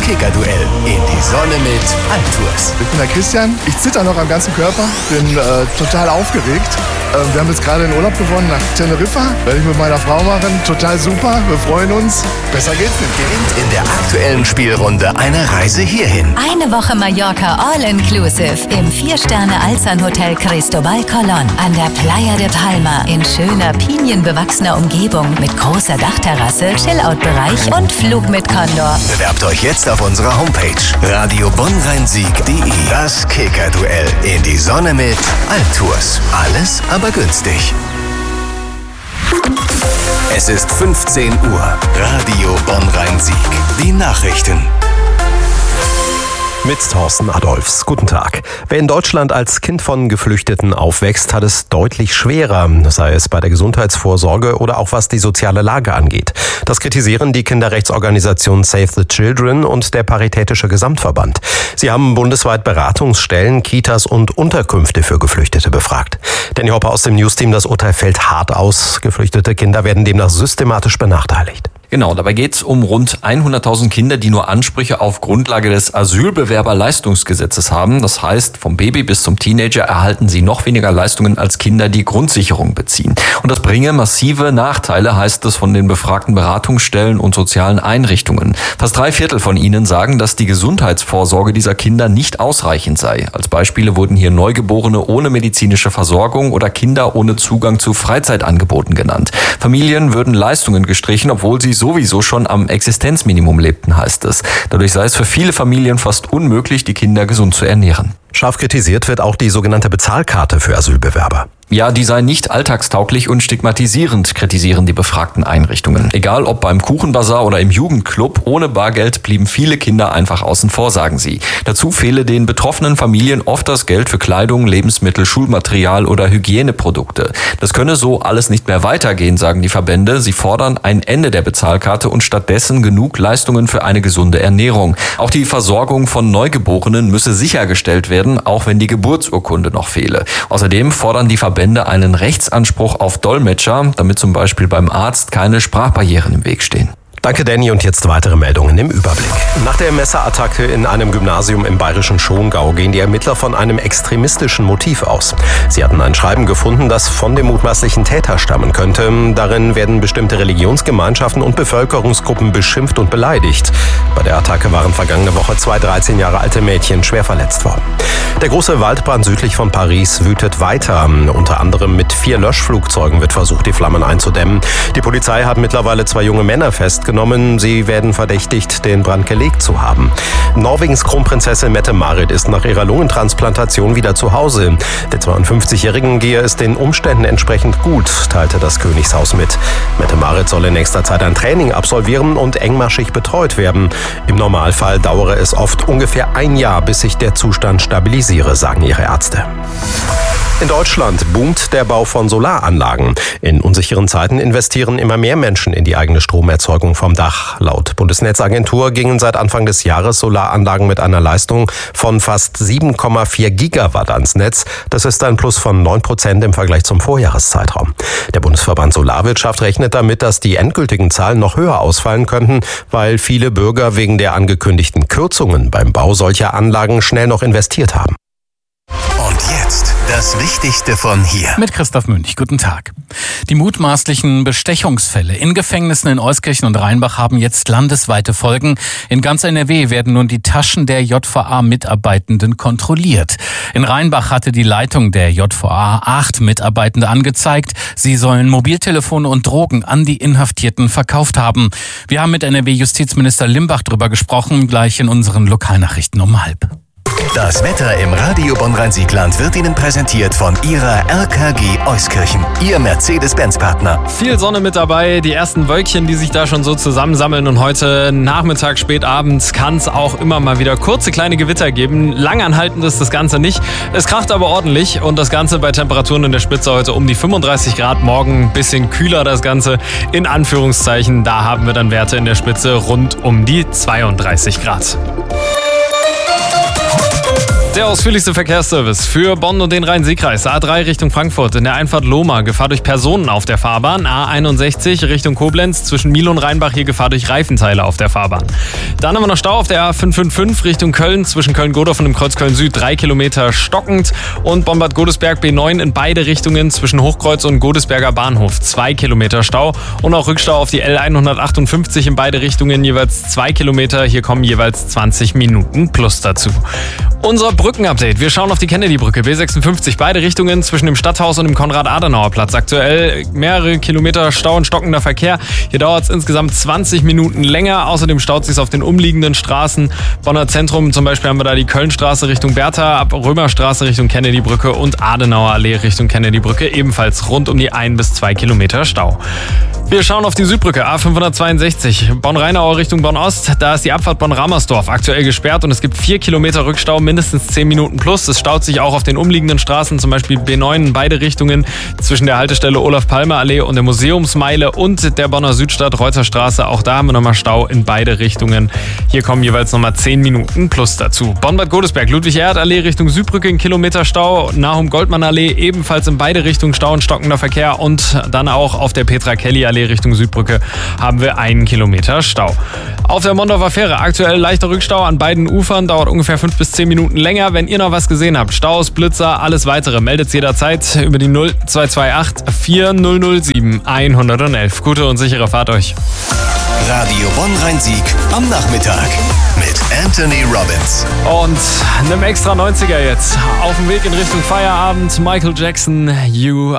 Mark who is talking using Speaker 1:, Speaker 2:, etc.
Speaker 1: Kicker-Duell in die Sonne mit Altours.
Speaker 2: Ich bin der Christian, ich zitter noch am ganzen Körper, bin total aufgeregt. Wir haben jetzt gerade den Urlaub gewonnen nach Teneriffa, werde ich mit meiner Frau machen, total super, wir freuen uns, besser geht's nicht.
Speaker 1: Gewinnt in der aktuellen Spielrunde eine Reise hierhin.
Speaker 3: Eine Woche Mallorca All-Inclusive im 4-Sterne-Alzan-Hotel Cristobal Colón an der Playa de Palma in schöner, pinienbewachsener Umgebung mit großer Dachterrasse, Chillout-Bereich und Flug mit Condor.
Speaker 1: Bewerbt euch jetzt auf unserer Homepage radiobonnrheinsieg.de. Das Kicker-Duell in die Sonne mit Altours. Alles aber günstig. Es ist 15 Uhr. Radio Bonn-Rhein-Sieg. Die Nachrichten.
Speaker 4: Mit Thorsten Adolfs. Guten Tag. Wer in Deutschland als Kind von Geflüchteten aufwächst, hat es deutlich schwerer, sei es bei der Gesundheitsvorsorge oder auch was die soziale Lage angeht. Das kritisieren die Kinderrechtsorganisation Save the Children und der Paritätische Gesamtverband. Sie haben bundesweit Beratungsstellen, Kitas und Unterkünfte für Geflüchtete befragt. Danny Hopper aus dem Newsteam, das Urteil fällt hart aus. Geflüchtete Kinder werden demnach systematisch benachteiligt.
Speaker 5: Genau, dabei geht es um rund 100.000 Kinder, die nur Ansprüche auf Grundlage des Asylbewerberleistungsgesetzes haben. Das heißt, vom Baby bis zum Teenager erhalten sie noch weniger Leistungen als Kinder, die Grundsicherung beziehen. Und das bringe massive Nachteile, heißt es von den befragten Beratungsstellen und sozialen Einrichtungen. Fast 3/4 von ihnen sagen, dass die Gesundheitsvorsorge dieser Kinder nicht ausreichend sei. Als Beispiele wurden hier Neugeborene ohne medizinische Versorgung oder Kinder ohne Zugang zu Freizeitangeboten genannt. Familien würden Leistungen gestrichen, obwohl sie sowieso schon am Existenzminimum lebten, heißt es. Dadurch sei es für viele Familien fast unmöglich, die Kinder gesund zu ernähren.
Speaker 4: Scharf kritisiert wird auch die sogenannte Bezahlkarte für Asylbewerber.
Speaker 5: Ja, die sei nicht alltagstauglich und stigmatisierend, kritisieren die befragten Einrichtungen. Egal ob beim Kuchenbazar oder im Jugendclub, ohne Bargeld blieben viele Kinder einfach außen vor, sagen sie. Dazu fehle den betroffenen Familien oft das Geld für Kleidung, Lebensmittel, Schulmaterial oder Hygieneprodukte. Das könne so alles nicht mehr weitergehen, sagen die Verbände. Sie fordern ein Ende der Bezahlkarte und stattdessen genug Leistungen für eine gesunde Ernährung. Auch die Versorgung von Neugeborenen müsse sichergestellt werden, auch wenn die Geburtsurkunde noch fehle. Außerdem fordern die Verbände einen Rechtsanspruch auf Dolmetscher, damit zum Beispiel beim Arzt keine Sprachbarrieren im Weg stehen.
Speaker 4: Danke, Danny. Und jetzt weitere Meldungen im Überblick. Nach der Messerattacke in einem Gymnasium im bayerischen Schongau gehen die Ermittler von einem extremistischen Motiv aus. Sie hatten ein Schreiben gefunden, das von dem mutmaßlichen Täter stammen könnte. Darin werden bestimmte Religionsgemeinschaften und Bevölkerungsgruppen beschimpft und beleidigt. Bei der Attacke waren vergangene Woche 2 13 Jahre alte Mädchen schwer verletzt worden. Der große Waldbrand südlich von Paris wütet weiter. Unter anderem mit 4 Löschflugzeugen wird versucht, die Flammen einzudämmen. Die Polizei hat mittlerweile 2 junge Männer festgenommen. Sie werden verdächtigt, den Brand gelegt zu haben. Norwegens Kronprinzessin Mette-Marit ist nach ihrer Lungentransplantation wieder zu Hause. Der 52-Jährigen gehe es den Umständen entsprechend gut, teilte das Königshaus mit. Mette-Marit soll in nächster Zeit ein Training absolvieren und engmaschig betreut werden. Im Normalfall dauere es oft ungefähr 1 Jahr, bis sich der Zustand stabilisiere, sagen ihre Ärzte. In Deutschland boomt der Bau von Solaranlagen. In unsicheren Zeiten investieren immer mehr Menschen in die eigene Stromerzeugung vom Dach. Laut Bundesnetzagentur gingen seit Anfang des Jahres Solaranlagen mit einer Leistung von fast 7,4 Gigawatt ans Netz. Das ist ein Plus von 9% im Vergleich zum Vorjahreszeitraum. Der Bundesverband Solarwirtschaft rechnet damit, dass die endgültigen Zahlen noch höher ausfallen könnten, weil viele Bürger wegen der angekündigten Kürzungen beim Bau solcher Anlagen schnell noch investiert haben.
Speaker 1: Und jetzt das Wichtigste von hier.
Speaker 6: Mit Christoph Münch. Guten Tag. Die mutmaßlichen Bestechungsfälle in Gefängnissen in Euskirchen und Rheinbach haben jetzt landesweite Folgen. In ganz NRW werden nun die Taschen der JVA-Mitarbeitenden kontrolliert. In Rheinbach hatte die Leitung der JVA 8 Mitarbeitende angezeigt. Sie sollen Mobiltelefone und Drogen an die Inhaftierten verkauft haben. Wir haben mit NRW-Justizminister Limbach drüber gesprochen, gleich in unseren Lokalnachrichten um 12:30.
Speaker 1: Das Wetter im Radio Bonn-Rhein-Sieg-Land wird Ihnen präsentiert von Ihrer RKG Euskirchen, Ihr Mercedes-Benz-Partner.
Speaker 7: Viel Sonne mit dabei, die ersten Wölkchen, die sich da schon so zusammensammeln, und heute Nachmittag, spät abends kann es auch immer mal wieder kurze kleine Gewitter geben. Langanhaltend ist das Ganze nicht. Es kracht aber ordentlich und das Ganze bei Temperaturen in der Spitze heute um die 35 Grad. Morgen ein bisschen kühler das Ganze, in Anführungszeichen. Da haben wir dann Werte in der Spitze rund um die 32 Grad. Der ausführlichste Verkehrsservice für Bonn und den Rhein-Sieg-Kreis. A3 Richtung Frankfurt in der Einfahrt Lohmar, Gefahr durch Personen auf der Fahrbahn. A61 Richtung Koblenz zwischen Miel und Rheinbach, hier Gefahr durch Reifenteile auf der Fahrbahn. Dann haben wir noch Stau auf der A555 Richtung Köln zwischen Köln-Godorf und dem Kreuz Köln-Süd, 3 Kilometer stockend. Und Bonn-Bad Godesberg B9 in beide Richtungen zwischen Hochkreuz und Godesberger Bahnhof, 2 Kilometer Stau. Und auch Rückstau auf die L158 in beide Richtungen, jeweils 2 Kilometer. Hier kommen jeweils 20 Minuten plus dazu. Unser Brückenupdate. Wir schauen auf die Kennedy-Brücke, B56, beide Richtungen zwischen dem Stadthaus und dem Konrad-Adenauer-Platz. Aktuell mehrere Kilometer Stau und stockender Verkehr. Hier dauert es insgesamt 20 Minuten länger. Außerdem staut es sich auf den umliegenden Straßen. Bonner Zentrum zum Beispiel haben wir da die Kölnstraße Richtung Bertha, ab Römerstraße Richtung Kennedy-Brücke und Adenauer Allee Richtung Kennedy-Brücke. Ebenfalls rund um die 1 bis 2 Kilometer Stau. Wir schauen auf die Südbrücke, A562, Bonn-Rheinauer Richtung Bonn-Ost. Da ist die Abfahrt Bonn-Ramersdorf aktuell gesperrt und es gibt 4 Kilometer Rückstau, mindestens 10 Minuten plus. Es staut sich auch auf den umliegenden Straßen, zum Beispiel B9 in beide Richtungen, zwischen der Haltestelle Olaf-Palme-Allee und der Museumsmeile und der Bonner Südstadt Reuterstraße. Auch da haben wir nochmal Stau in beide Richtungen. Hier kommen jeweils nochmal 10 Minuten plus dazu. Bonn-Bad Godesberg, Ludwig-Erhard-Allee Richtung Südbrücke, 1 Kilometer Stau. Nahum-Goldmann-Allee ebenfalls in beide Richtungen Stau und stockender Verkehr. Und dann auch auf der Petra-Kelly-Allee Richtung Südbrücke haben wir 1 Kilometer Stau. Auf der Mondorfer Fähre aktuell leichter Rückstau an beiden Ufern, dauert ungefähr 5 bis 10 Minuten länger. Wenn ihr noch was gesehen habt, Staus, Blitzer, alles weitere, meldet es jederzeit über die 0228 4007 111. Gute und sichere Fahrt euch.
Speaker 1: Radio Bonn-Rhein-Sieg am Nachmittag mit Anthony Robbins.
Speaker 7: Und einem extra 90er jetzt. Auf dem Weg in Richtung Feierabend, Michael Jackson, You